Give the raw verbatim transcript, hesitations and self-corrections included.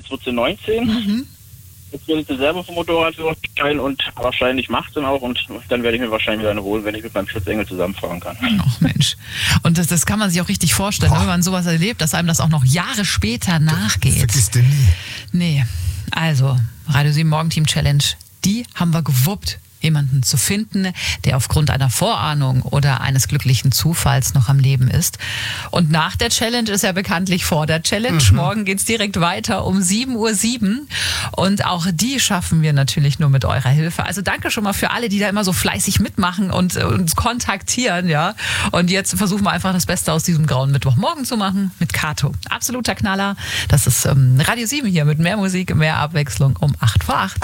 zwanzig neunzehn. Mhm. Jetzt will ich selber vom Motorradführerschein und wahrscheinlich macht es dann auch und dann werde ich mir wahrscheinlich wieder eine holen, wenn ich mit meinem Schutzengel zusammenfahren kann. Ach Mensch. Und das, das kann man sich auch richtig vorstellen, wenn man sowas erlebt, dass einem das auch noch Jahre später nachgeht. Vergisst du nie. Nee, also Radio sieben Morgenteam Challenge, die haben wir gewuppt, jemanden zu finden, der aufgrund einer Vorahnung oder eines glücklichen Zufalls noch am Leben ist. Und nach der Challenge ist ja bekanntlich vor der Challenge. Mhm. Morgen geht's direkt weiter um sieben Uhr sieben. Und auch die schaffen wir natürlich nur mit eurer Hilfe. Also danke schon mal für alle, die da immer so fleißig mitmachen und uns kontaktieren. Ja. Und jetzt versuchen wir einfach das Beste aus diesem grauen Mittwochmorgen zu machen mit Kato. Absoluter Knaller. Das ist ähm, Radio sieben hier mit mehr Musik, mehr Abwechslung um acht vor acht.